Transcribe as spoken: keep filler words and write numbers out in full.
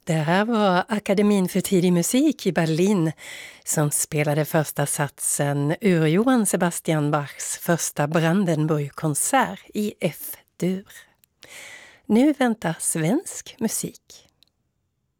Det här var Akademin för tidig musik i Berlin som spelade första satsen ur Johann Sebastian Bachs första Brandenburg-konsert i F-dur. Nu väntar svensk musik.